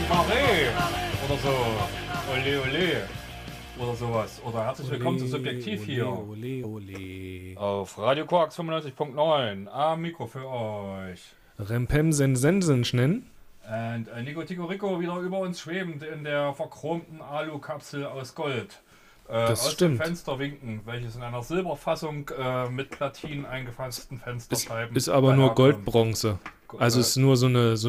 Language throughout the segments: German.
Mare oder so. Ole, ole. Oder sowas. Oder herzlich willkommen zu Subjektiv hier. Ole, ole. Auf Radio Quarks 95.9. Am Mikro für euch. Rempem Sensen nennen. Und Nico Tico Rico wieder über uns schwebend in der verchromten Alu-Kapsel aus Gold. Das aus stimmt. dem Fenster winken, welches in einer Silberfassung mit Platinen eingefassten Fensterscheiben. Ist aber nur beherbergt. Goldbronze. Also es ist nur so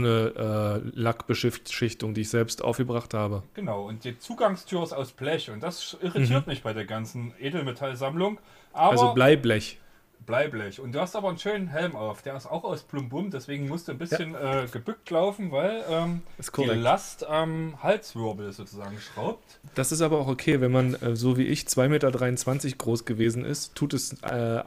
eine Lackbeschichtung, die ich selbst aufgebracht habe. Genau, und die Zugangstür ist aus Blech und das irritiert mich bei der ganzen Edelmetallsammlung. Aber Also Bleiblech. Bleiblech. Und du hast aber einen schönen Helm auf, der ist auch aus Plumbum, deswegen musst du ein bisschen gebückt laufen, weil Ist die korrekt. Last am Halswirbel sozusagen schraubt. Das ist aber auch okay, wenn man so wie ich 2,23 Meter groß gewesen ist, tut es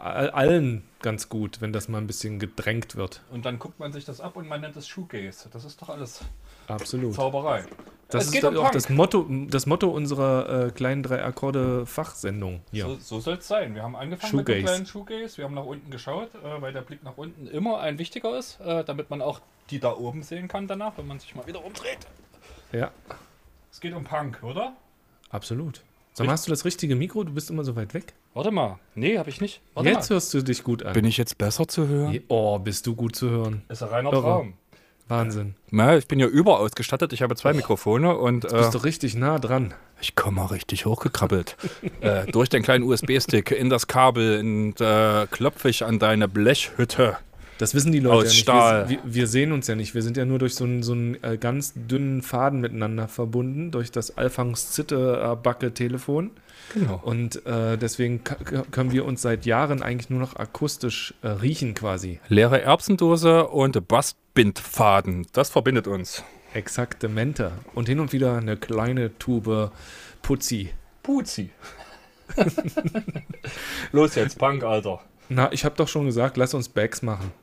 allen ganz gut, wenn das mal ein bisschen gedrängt wird. Und dann guckt man sich das ab und man nennt es Shoegaze. Das ist doch alles Absolut. Zauberei. Das Es ist geht doch um auch Punk. das Motto unserer kleinen 3-Akkorde-Fachsendung hier. So soll es sein. Wir haben angefangen mit Shoegaze. dem kleinen Shoegaze. Wir haben nach unten geschaut, weil der Blick nach unten immer ein wichtiger ist, damit man auch die da oben sehen kann danach, wenn man sich mal wieder umdreht. Ja, Es geht um Punk, oder? absolut. Sag mal, hast du das richtige Mikro? Du bist immer so weit weg. Warte mal. Nee, habe ich nicht. Warte Jetzt hörst du dich gut an. Bin ich jetzt besser zu hören? Oh, bist du gut zu hören. Ist ein reiner Irre. Traum. Wahnsinn. Na, ich bin ja überausgestattet. Ich habe 2 Mikrofone und Du bist doch richtig nah dran. ich komme mal richtig hochgekrabbelt. Durch den kleinen USB-Stick in das Kabel und klopfe ich an deine Blechhütte. Das wissen die Leute Aus ja nicht. Stahl. Wir sehen uns ja nicht. Wir sind ja nur durch so einen ganz dünnen Faden miteinander verbunden, durch das Alphons Zitte-Backe-Telefon. Genau. Und deswegen können wir uns seit Jahren eigentlich nur noch akustisch riechen quasi. Leere Erbsendose und Bassbindfaden. Das verbindet uns. Exaktamente. Und hin und wieder eine kleine Tube Putzi. Puzi. Los jetzt, Punk, Alter. Na, ich habe doch schon gesagt, lass uns Bags machen.